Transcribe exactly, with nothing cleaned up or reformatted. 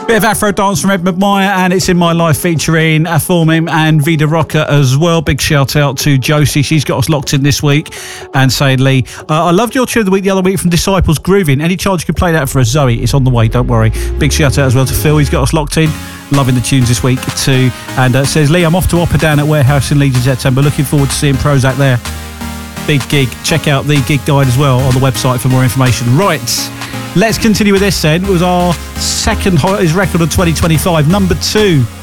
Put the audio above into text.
Bit of Afro dance from Ed Meyer, and it's in my life featuring Aformim and Vida Rocker as well. Big shout out to Josie. She's got us locked in this week. And saying, Lee, uh, I loved your tune of the week the other week from Disciples Grooving. Any chance you could play that for us, Zoe? It's on the way, don't worry. Big shout out as well to Phil. He's got us locked in. Loving the tunes this week too. And uh, says, Lee, I'm off to Opera Down at Warehouse in Leeds in September. Looking forward to seeing Prozac there. Big gig. Check out the gig guide as well on the website for more information. Right. Let's continue with this then. It was our second hottest record of twenty twenty-five, number two.